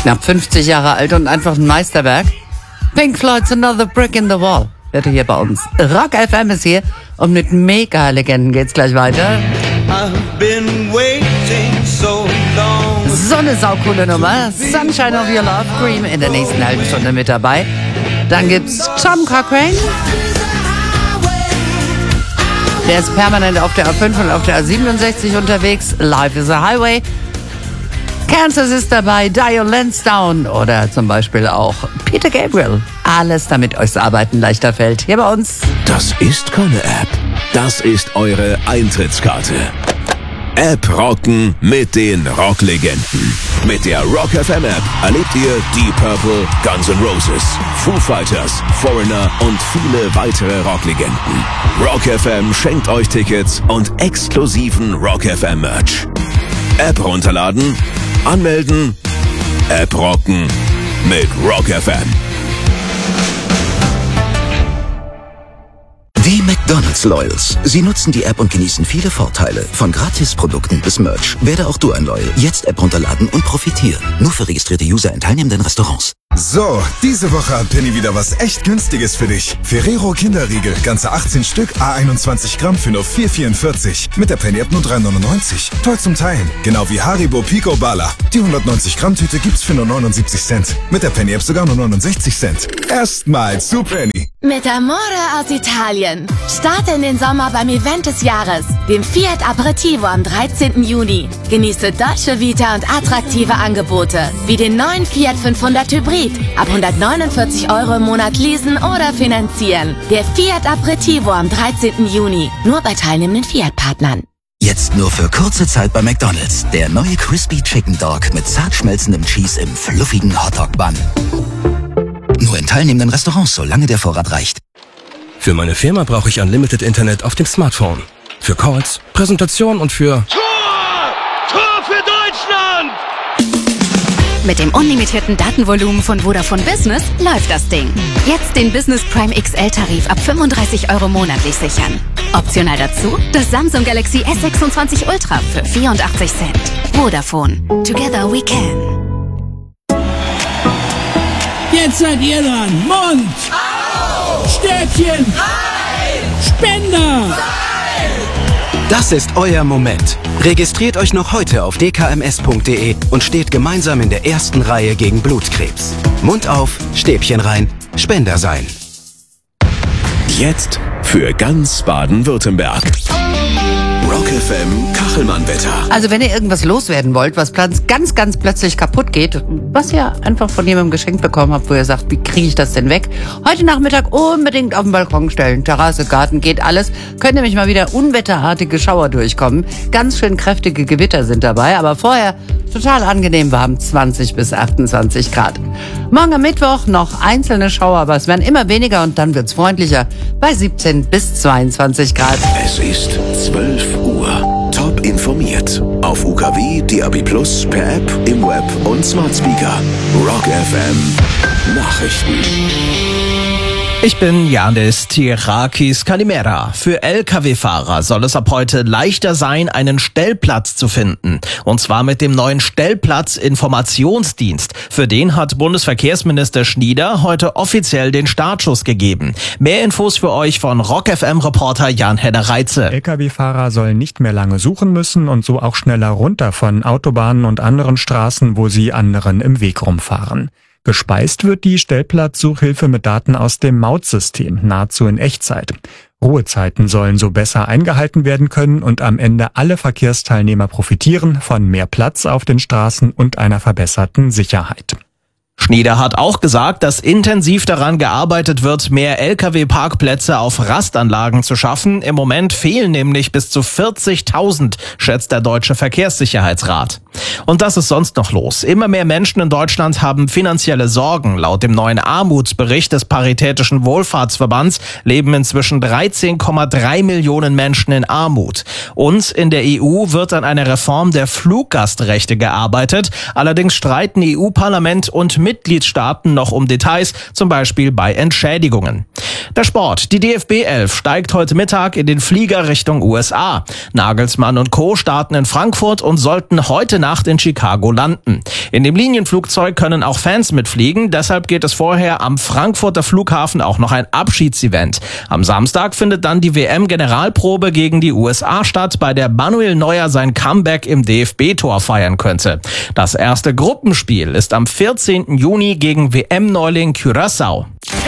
Knapp 50 Jahre alt und einfach ein Meisterwerk. Pink Floyd's Another Brick in the Wall wird hier bei uns. Rock FM ist hier und mit Mega-Legenden geht's gleich weiter. I've been waiting so long. So eine saukoole Nummer. Sunshine of Your Love, Cream in der nächsten halben Stunde mit dabei. Dann gibt's Tom Cochrane. Der ist permanent auf der A5 und auf der A67 unterwegs. Life is a Highway. Kansas ist dabei, Dial Lansdowne oder zum Beispiel auch Peter Gabriel. Alles, damit euch das Arbeiten leichter fällt. Hier bei uns. Das ist keine App. Das ist eure Eintrittskarte. App rocken mit den Rocklegenden. Mit der Rock FM App erlebt ihr Deep Purple, Guns N' Roses, Foo Fighters, Foreigner und viele weitere Rocklegenden. Rock FM schenkt euch Tickets und exklusiven Rock FM Merch. App runterladen, anmelden, App rocken mit Rock FM. Die McDonald's Loyals. Sie nutzen die App und genießen viele Vorteile. Von Gratisprodukten bis Merch. Werde auch du ein Loyal. Jetzt App runterladen und profitieren. Nur für registrierte User in teilnehmenden Restaurants. So, diese Woche hat Penny wieder was echt Günstiges für dich. Ferrero Kinderriegel, ganze 18 Stück, A21 Gramm für nur 4,44. Mit der Penny App nur 3,99. Toll zum Teilen. Genau wie Haribo Pico Bala. Die 190 Gramm Tüte gibt's für nur 79 Cent. Mit der Penny App sogar nur 69 Cent. Erstmal zu Penny. Mit Amore aus Italien. Starte in den Sommer beim Event des Jahres, dem Fiat Aperitivo am 13. Juni. Genieße Dolce Vita und attraktive Angebote, wie den neuen Fiat 500 Hybrid. Ab 149 € im Monat leasen oder finanzieren. Der Fiat Aperitivo am 13. Juni. Nur bei teilnehmenden Fiat-Partnern. Jetzt nur für kurze Zeit bei McDonald's. Der neue Crispy Chicken Dog mit zart schmelzendem Cheese im fluffigen Hotdog-Bun. Nur in teilnehmenden Restaurants, solange der Vorrat reicht. Für meine Firma brauche ich Unlimited Internet auf dem Smartphone. Für Calls, Präsentationen und für... Tor für Deutschland! Mit dem unlimitierten Datenvolumen von Vodafone Business läuft das Ding. Jetzt den Business Prime XL-Tarif ab 35 € monatlich sichern. Optional dazu das Samsung Galaxy S26 Ultra für 84 Cent. Vodafone. Together we can. Jetzt seid ihr dran. Mund. Au! Stäbchen. Nein! Spender. Nein! Das ist euer Moment. Registriert euch noch heute auf dkms.de und steht gemeinsam in der ersten Reihe gegen Blutkrebs. Mund auf, Stäbchen rein, Spender sein. Jetzt für ganz Baden-Württemberg. Rock FM Kachelmann-Wetter. Also wenn ihr irgendwas loswerden wollt, was ganz plötzlich kaputt geht, was ihr einfach von jemandem geschenkt bekommen habt, wo ihr sagt, wie kriege ich das denn weg? Heute Nachmittag unbedingt auf den Balkon stellen. Terrasse, Garten, geht alles. Können nämlich mal wieder unwetterartige Schauer durchkommen. Ganz schön kräftige Gewitter sind dabei, aber vorher total angenehm warm, 20 bis 28 Grad. Morgen am Mittwoch noch einzelne Schauer, aber es werden immer weniger und dann wird's freundlicher bei 17 bis 22 Grad. Es ist 12 Uhr. Top informiert. Auf UKW, DAB+, per App, im Web und Smart Speaker. Rock FM Nachrichten. Ich bin Janis Tirakis Kalimera. Für Lkw-Fahrer soll es ab heute leichter sein, einen Stellplatz zu finden. Und zwar mit dem neuen Stellplatzinformationsdienst. Für den hat Bundesverkehrsminister Schnieder heute offiziell den Startschuss gegeben. Mehr Infos für euch von Rock FM-Reporter Jan-Henner Reitze. Lkw-Fahrer sollen nicht mehr lange suchen müssen und so auch schneller runter von Autobahnen und anderen Straßen, wo sie anderen im Weg rumfahren. Gespeist wird die Stellplatzsuchhilfe mit Daten aus dem Mautsystem, nahezu in Echtzeit. Ruhezeiten sollen so besser eingehalten werden können und am Ende alle Verkehrsteilnehmer profitieren von mehr Platz auf den Straßen und einer verbesserten Sicherheit. Schnieder hat auch gesagt, dass intensiv daran gearbeitet wird, mehr Lkw-Parkplätze auf Rastanlagen zu schaffen. Im Moment fehlen nämlich bis zu 40.000, schätzt der Deutsche Verkehrssicherheitsrat. Und das ist sonst noch los. Immer mehr Menschen in Deutschland haben finanzielle Sorgen. Laut dem neuen Armutsbericht des Paritätischen Wohlfahrtsverbands leben inzwischen 13,3 Millionen Menschen in Armut. Und in der EU wird an einer Reform der Fluggastrechte gearbeitet. Allerdings streiten EU-Parlament und Mitgliedstaaten noch um Details, zum Beispiel bei Entschädigungen. Der Sport. Die DFB 11 steigt heute Mittag in den Flieger Richtung USA. Nagelsmann und Co. starten in Frankfurt und sollten heute Nacht in Chicago landen. In dem Linienflugzeug können auch Fans mitfliegen, deshalb geht es vorher am Frankfurter Flughafen auch noch ein Abschiedsevent. Am Samstag findet dann die WM-Generalprobe gegen die USA statt, bei der Manuel Neuer sein Comeback im DFB-Tor feiern könnte. Das erste Gruppenspiel ist am 14. Juni gegen WM-Neuling Curaçao.